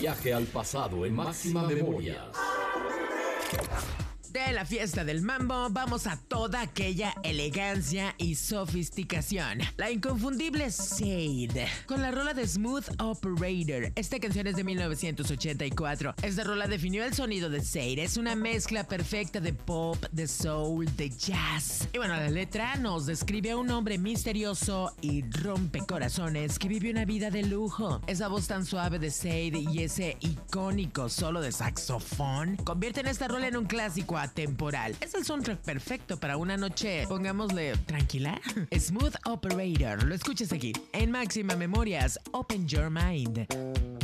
Viaje al pasado en Máxima Memorias. De la fiesta del mambo vamos a toda aquella elegancia y sofisticación. La inconfundible Sade con la rola de Smooth Operator. Esta canción es de 1984. Esta rola definió el sonido de Sade. Es una mezcla perfecta de pop, de soul, de jazz. Y bueno, la letra nos describe a un hombre misterioso y rompecorazones que vive una vida de lujo. Esa voz tan suave de Sade y ese icónico solo de saxofón convierten esta rola en un clásico atemporal. Es el soundtrack perfecto para una noche, pongámosle, tranquila. Smooth Operator, lo escuchas aquí en Máxima Memorias. Open Your Mind.